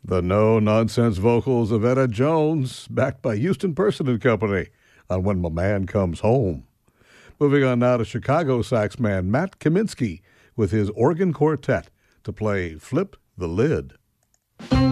The no-nonsense vocals of Etta Jones, backed by Houston Person and Company on When My Man Comes Home. Moving on now to Chicago sax man Matt Kaminsky with his organ quartet to play Flip the Lid.